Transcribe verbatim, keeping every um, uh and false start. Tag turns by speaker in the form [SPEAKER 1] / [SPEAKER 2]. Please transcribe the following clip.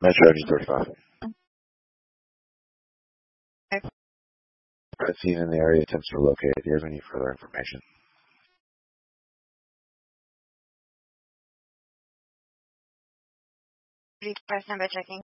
[SPEAKER 1] Metro Engine thirty-five. Red scene in the area attempts to locate. Do you have any further information?
[SPEAKER 2] Request number checking.